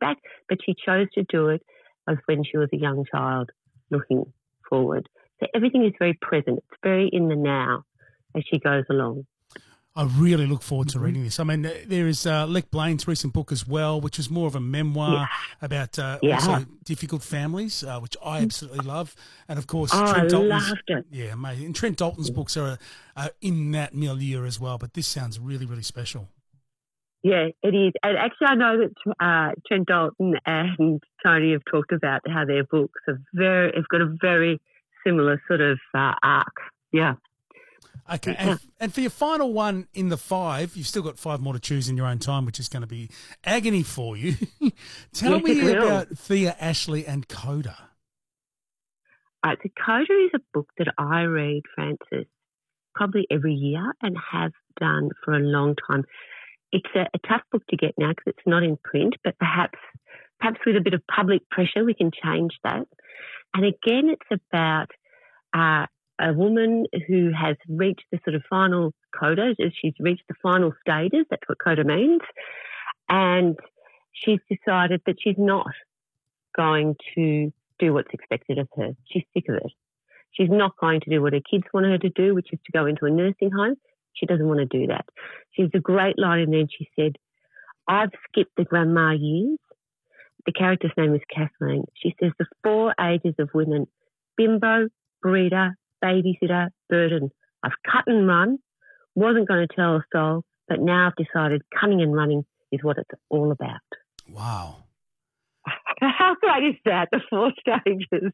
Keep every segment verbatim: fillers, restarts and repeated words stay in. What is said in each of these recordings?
back, but she chose to do it as when she was a young child looking forward. So everything is very present. It's very in the now as she goes along. I really look forward to reading this. I mean, there is uh, Lech Blaine's recent book as well, which is more of a memoir yeah. about uh, yeah. also difficult families, uh, which I absolutely love. And, of course, oh, Trent I Dalton's, loved it. Yeah, amazing. And Trent Dalton's books are, are in that milieu as well, but this sounds really, really special. Yeah, it is. And actually, I know that uh, Trent Dalton and Tony have talked about how their books are very, have got a very similar sort of uh, arc. Yeah. Okay, and, and for your final one in the five, you've still got five more to choose in your own time, which is going to be agony for you. Tell yes, me about Thea Ashley and Coda. Right, so Coda is a book that I read, Francis, probably every year and have done for a long time. It's a, a tough book to get now because it's not in print, but perhaps perhaps with a bit of public pressure we can change that. And again, it's about uh, a woman who has reached the sort of final coda. She's reached the final stages. That's what coda means. And she's decided that she's not going to do what's expected of her. She's sick of it. She's not going to do what her kids want her to do, which is to go into a nursing home. She doesn't want to do that. She has a great line in there. And she said, I've skipped the grandma years. The character's name is Kathleen. She says the four ages of women, bimbo, breeder, babysitter, burden. I've cut and run, wasn't going to tell a soul, but now I've decided cunning and running is what it's all about. Wow. How great is that, the four stages?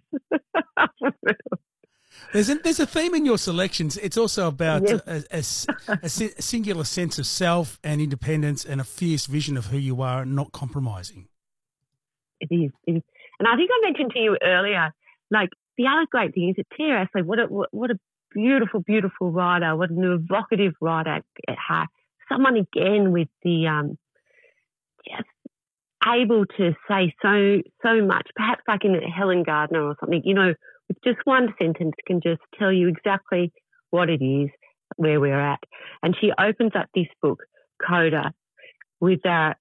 There's a, there's a theme in your selections. It's also about yes. a, a, a, a singular sense of self and independence and a fierce vision of who you are and not compromising. It is. It is. And I think I mentioned to you earlier, like, the other great thing is that Thea Ashley, what a, what, what a beautiful, beautiful writer, what an evocative writer at heart. Someone, again, with the um, just able to say so so much, perhaps like in Helen Gardner or something, you know, with just one sentence can just tell you exactly what it is, where we're at. And she opens up this book, Coda, with a,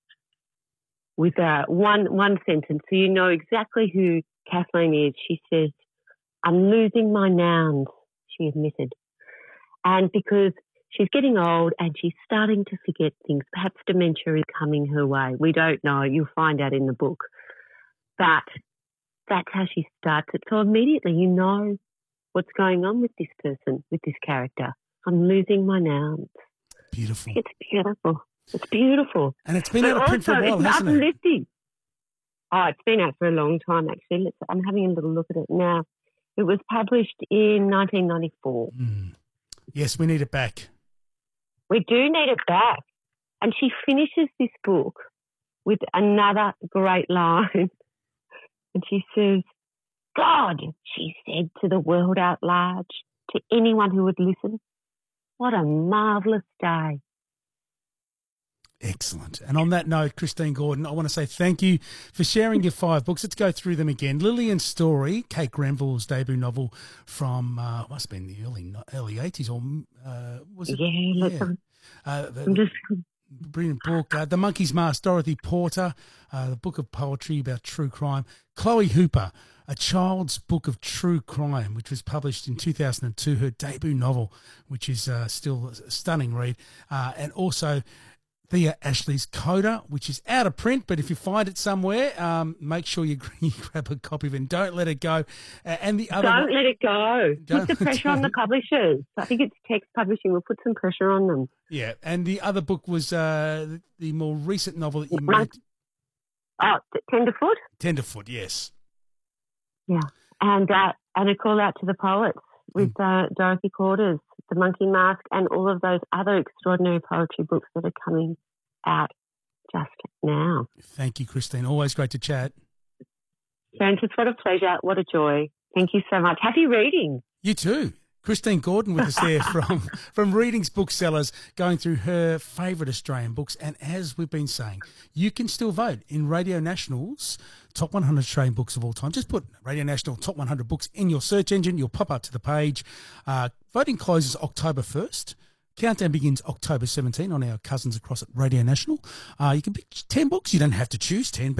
with a one, one sentence, so you know exactly who Kathleen is. She says, I'm losing my nouns, she admitted. And because she's getting old and she's starting to forget things, perhaps dementia is coming her way. We don't know. You'll find out in the book. But that's how she starts it. So immediately you know what's going on with this person, with this character. I'm losing my nouns. Beautiful. It's beautiful. It's beautiful. And it's been but out of print for a while, it's hasn't it? uplifting. Oh, it's been out for a long time, actually. Let's, I'm having a little look at it now. It was published in nineteen ninety-four. Mm. Yes, we need it back. We do need it back. And she finishes this book with another great line. And she says, God, she said to the world out large, to anyone who would listen, what a marvellous day. Excellent. And on that note, Christine Gordon, I want to say thank you for sharing your five books. Let's go through them again. Lillian's Story, Kate Grenville's debut novel from, uh, must have been the early early eighties, or uh, was it? Yeah, yeah. Uh, the, I'm just... Brilliant book. Uh, the Monkey's Mask, Dorothy Porter, uh, the book of poetry about true crime. Chloe Hooper, A Child's Book of True Crime, which was published in two thousand two, her debut novel, which is uh, still a stunning read. Uh, and also Thea Ashley's Coda, which is out of print, but if you find it somewhere, um, make sure you, you grab a copy of it and don't let it go. Uh, and the other Don't one, let it go. Don't, put the pressure on the publishers. I think it's Text Publishing. We'll put some pressure on them. Yeah, and the other book was uh, the, the more recent novel that you Right. made. Oh, Tenderfoot? Tenderfoot, yes. Yeah. And, uh, and a call out to the poets with uh, Dorothy Porter's The Monkey Mask and all of those other extraordinary poetry books that are coming out just now. Thank you, Christine. Always great to chat. Francis, what a pleasure. What a joy. Thank you so much. Happy reading. You too. Christine Gordon with us there from, from Readings Booksellers, going through her favourite Australian books. And as we've been saying, you can still vote in Radio National's Top one hundred Australian Books of All Time. Just put Radio National Top one hundred Books in your search engine. You'll pop up to the page. Uh, voting closes October first. Countdown begins October seventeenth on our cousins across at Radio National. Uh, you can pick ten books. You don't have to choose ten, but